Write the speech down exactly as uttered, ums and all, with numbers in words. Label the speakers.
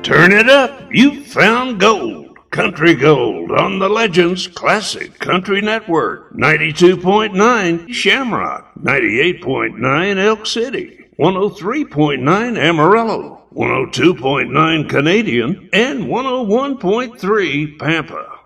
Speaker 1: Turn it up. You've found gold. Country Gold on the Legends Classic Country Network. ninety-two point nine Shamrock. ninety-eight point nine Elk City. one oh three point nine Amarillo. one oh two point nine Canadian. And one oh one point three Pampa.